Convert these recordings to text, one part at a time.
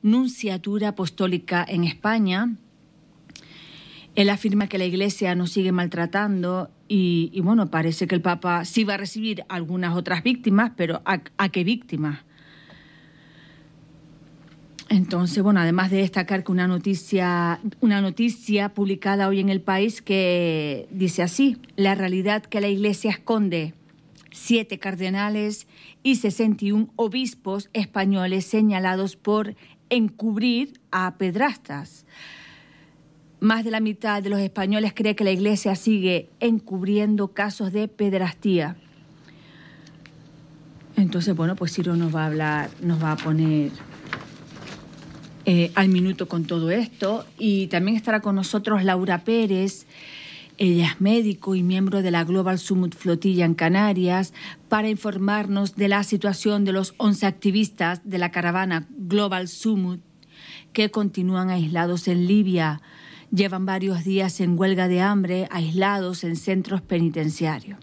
nunciatura apostólica en España. Él afirma que la Iglesia nos sigue maltratando y bueno, parece que el Papa sí va a recibir algunas otras víctimas, pero ¿a qué víctimas? Entonces, bueno, además de destacar que una noticia publicada hoy en El País que dice así: la realidad que la Iglesia esconde, 7 cardenales y 61 obispos españoles señalados por encubrir a pedrastas. Más de la mitad de los españoles cree que la Iglesia sigue encubriendo casos de pederastía. Entonces, bueno, pues Ciro nos va a poner al minuto con todo esto. Y también estará con nosotros Laura Pérez. Ella es médico y miembro de la Global Summit Flotilla en Canarias, para informarnos de la situación de los 11 activistas de la caravana Global Summit que continúan aislados en Libia. Llevan varios días en huelga de hambre, aislados en centros penitenciarios.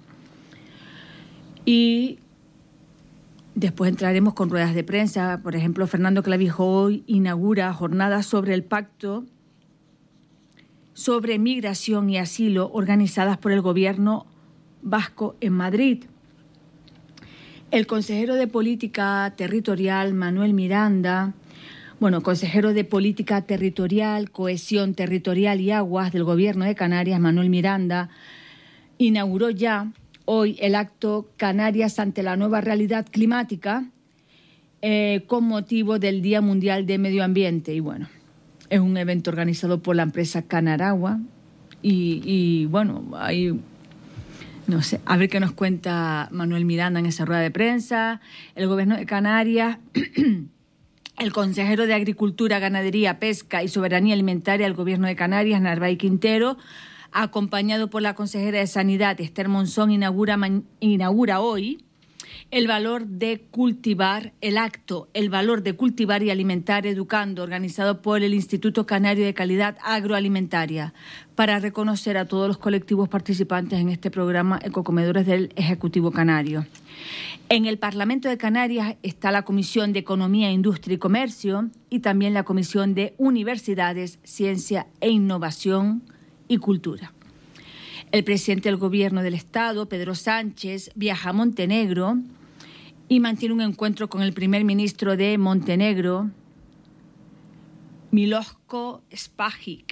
Y después entraremos con ruedas de prensa. Por ejemplo, Fernando Clavijo hoy inaugura jornadas sobre el pacto sobre migración y asilo organizadas por el gobierno vasco en Madrid. El consejero de Política Territorial, Manuel Miranda, consejero de Política Territorial, Cohesión Territorial y Aguas del Gobierno de Canarias, Manuel Miranda, inauguró ya hoy el acto Canarias ante la nueva realidad climática con motivo del Día Mundial de Medio Ambiente. Y bueno, es un evento organizado por la empresa Canaragua hay, no sé, a ver qué nos cuenta Manuel Miranda en esa rueda de prensa. El Gobierno de Canarias, el consejero de Agricultura, Ganadería, Pesca y Soberanía Alimentaria del Gobierno de Canarias, Narváez Quintero, acompañado por la consejera de Sanidad, Esther Monzón, inaugura hoy el valor de cultivar y alimentar educando, organizado por el Instituto Canario de Calidad Agroalimentaria, para reconocer a todos los colectivos participantes en este programa Ecocomedores del Ejecutivo Canario. En el Parlamento de Canarias está la Comisión de Economía, Industria y Comercio y también la Comisión de Universidades, Ciencia e Innovación y Cultura. El presidente del Gobierno del Estado, Pedro Sánchez, viaja a Montenegro y mantiene un encuentro con el primer ministro de Montenegro, Miloško Spajić.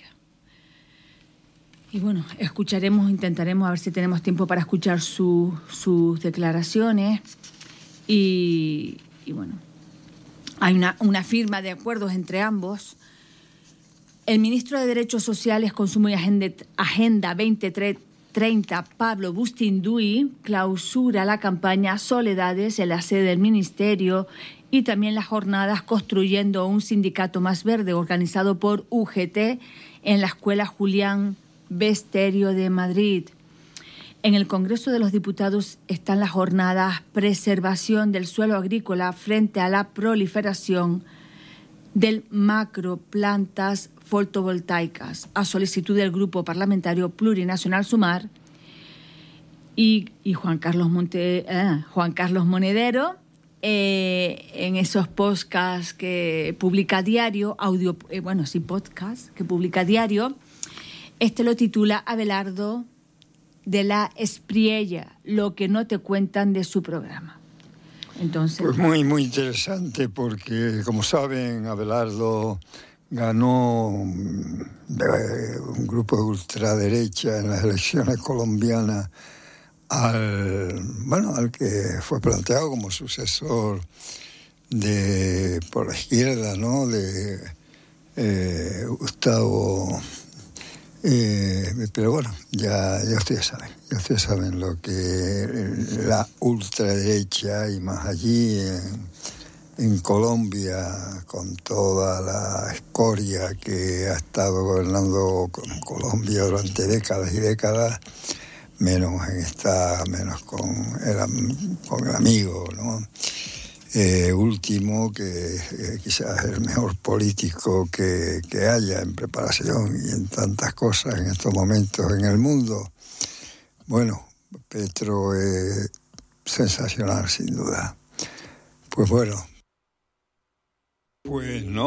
Y bueno, intentaremos a ver si tenemos tiempo para escuchar sus declaraciones. Y bueno, hay una firma de acuerdos entre ambos. El ministro de Derechos Sociales, Consumo y Agenda 2030, Pablo Bustinduy, clausura la campaña Soledades en la sede del Ministerio y también las jornadas Construyendo un Sindicato Más Verde, organizado por UGT en la Escuela Julián Besterio de Madrid. En el Congreso de los Diputados están las jornadas Preservación del suelo agrícola frente a la proliferación del macroplantas fotovoltaicas, a solicitud del Grupo Parlamentario Plurinacional Sumar, y Juan Carlos Monedero, en esos podcasts que publica a diario, podcast que publica a diario. Este lo titula Abelardo de la Espriella, lo que no te cuentan de su programa. Entonces, pues muy, muy interesante, porque, como saben, Abelardo ganó un grupo de ultraderecha en las elecciones colombianas al que fue planteado como sucesor por la izquierda, ¿no?, de Gustavo. Pero bueno, ya ustedes saben lo que la ultraderecha, y más allí en Colombia, con toda la escoria que ha estado gobernando Colombia durante décadas y décadas, menos con el amigo, ¿no?, último, que quizás es el mejor político que haya en preparación y en tantas cosas en estos momentos en el mundo. Bueno, Petro es sensacional, sin duda. Pues bueno. Pues no.